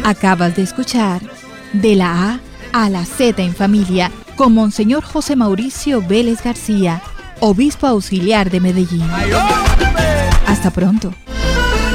Acabas de escuchar De la A a la Z en Familia con Monseñor José Mauricio Vélez García, obispo auxiliar de Medellín. Hasta pronto.